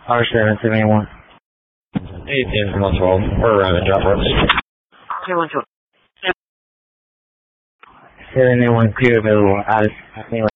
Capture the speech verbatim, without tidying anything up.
R seven seven one. eighteen from one twelve. We're around the drop works. two one two. seven eight one two available. Out of